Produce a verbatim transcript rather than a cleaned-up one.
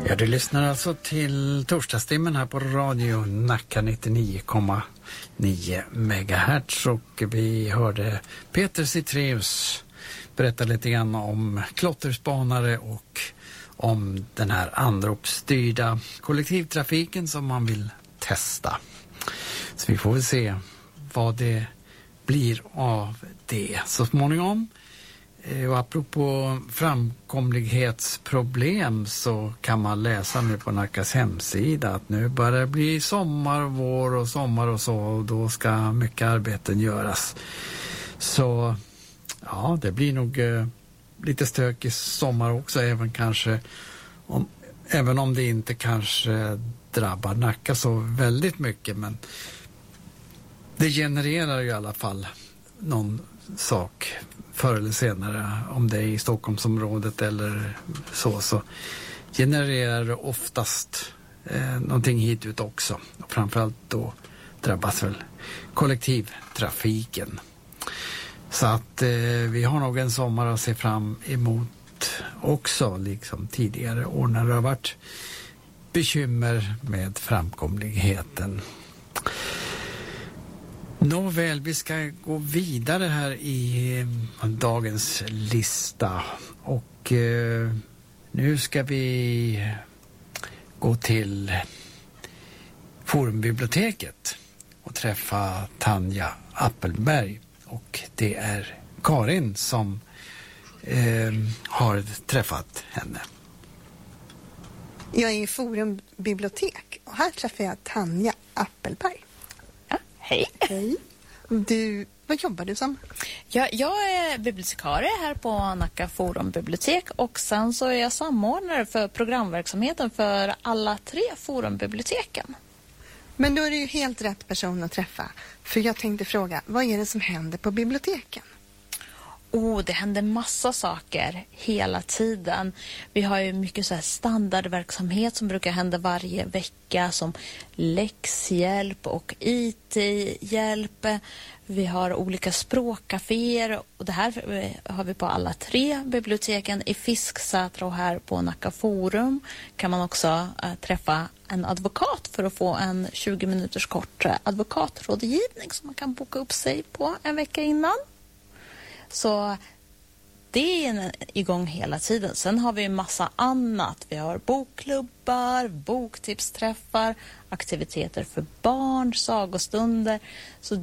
Ja, du lyssnar alltså till torsdagstimmen här på Radio Nacka nittionio komma nio megahertz, och vi hörde Peter Citreus berätta lite grann om klotterspanare och om den här anropsstyrda kollektivtrafiken som man vill testa. Så vi får väl se vad det blir av det så småningom. Och apropå framkomlighetsproblem så kan man läsa nu på Nackas hemsida att nu börjar det bli sommar, vår och sommar och så, och då ska mycket arbeten göras. Så ja, det blir nog eh, lite stök i sommar också, även kanske om, även om det inte kanske drabbar Nacka så väldigt mycket, men det genererar ju i alla fall någon sak förr eller senare, om det är i Stockholmsområdet eller så, så genererar det oftast eh, någonting hit ut också. Och framförallt då drabbas väl kollektivtrafiken. Så att eh, vi har nog en sommar att se fram emot också, liksom tidigare år när det har varit bekymmer med framkomligheten. Nåväl, vi ska gå vidare här i dagens lista, och eh, nu ska vi gå till Forumbiblioteket och träffa Tanja Appelberg, och det är Karin som eh, har träffat henne. Jag är i Forumbibliotek och här träffar jag Tanja Appelberg. Hej. Hej. Du, vad jobbar du som? Jag, jag är bibliotekarie här på Nacka Forumbibliotek, och sen så är jag samordnare för programverksamheten för alla tre forumbiblioteken. Men då är det ju helt rätt person att träffa. För jag tänkte fråga, vad är det som händer på biblioteken? Oh, det händer massa saker hela tiden. Vi har ju mycket så här standardverksamhet som brukar hända varje vecka, som läxhjälp och I T-hjälp. Vi har olika språkcaféer, och det här har vi på alla tre biblioteken. I Fisksätra och här på Nacka Forum kan man också äh, träffa en advokat för att få en tjugo minuters kort advokatrådgivning som man kan boka upp sig på en vecka innan. Så det är igång hela tiden. Sen har vi en massa annat. Vi har bokklubbar, boktipsträffar, aktiviteter för barn, sagostunder. Så